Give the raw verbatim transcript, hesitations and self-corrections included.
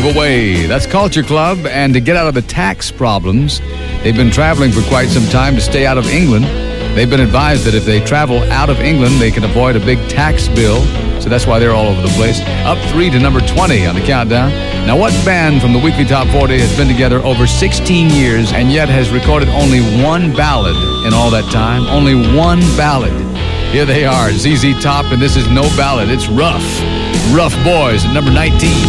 away. That's Culture Club. And to get out of the tax problems, they've been traveling for quite some time to stay out of England. They've been advised that if they travel out of England, they can avoid a big tax bill. So that's why they're all over the place. Up three to number twenty on the countdown. Now, what band from the Weekly Top forty has been together over sixteen years and yet has recorded only one ballad in all that time? Only one ballad. Here they are, Z Z Top, and this is no ballad. It's Rough. Rough Boys at number nineteen.